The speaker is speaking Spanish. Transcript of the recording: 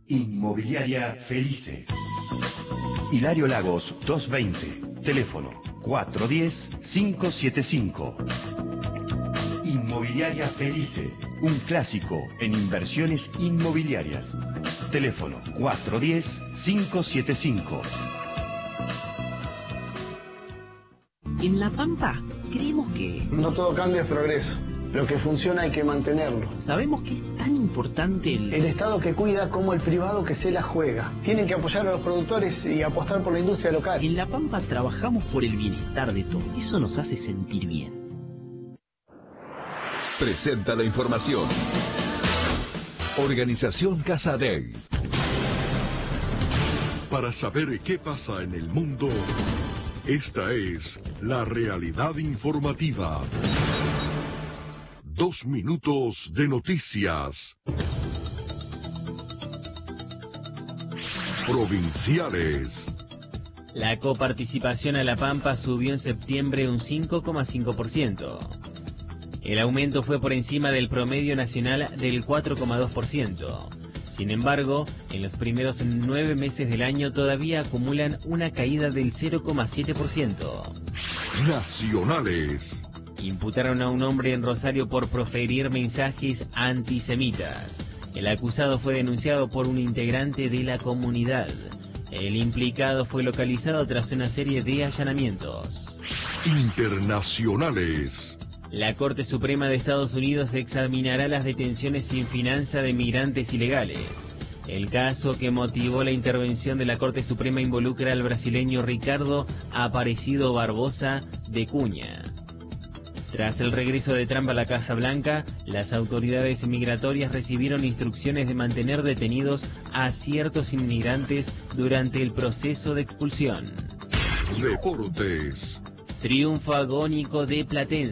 Inmobiliaria Felice. Hilario Lagos 220, teléfono 410-575. Inmobiliaria Felice, un clásico en inversiones inmobiliarias. Teléfono 410-575. En La Pampa creemos que... No todo cambio es progreso. Lo que funciona hay que mantenerlo. Sabemos que es tan importante el Estado que cuida como el privado que se la juega. Tienen que apoyar a los productores y apostar por la industria local. En La Pampa trabajamos por el bienestar de todos. Eso nos hace sentir bien. Presenta la información. Organización Casadei. Para saber qué pasa en el mundo, esta es la realidad informativa. 2 minutos de noticias. Provinciales. La coparticipación a La Pampa subió en septiembre un 5,5%. El aumento fue por encima del promedio nacional del 4,2%. Sin embargo, en los primeros 9 meses del año todavía acumulan una caída del 0,7%. Nacionales. Imputaron a un hombre en Rosario por proferir mensajes antisemitas. El acusado fue denunciado por un integrante de la comunidad. El implicado fue localizado tras una serie de allanamientos. Internacionales. La Corte Suprema de Estados Unidos examinará las detenciones sin fianza de migrantes ilegales. El caso que motivó la intervención de la Corte Suprema involucra al brasileño Ricardo Aparecido Barbosa de Cunha. Tras el regreso de Trump a la Casa Blanca, las autoridades migratorias recibieron instrucciones de mantener detenidos a ciertos inmigrantes durante el proceso de expulsión. Deportes. Triunfo agónico de Platense.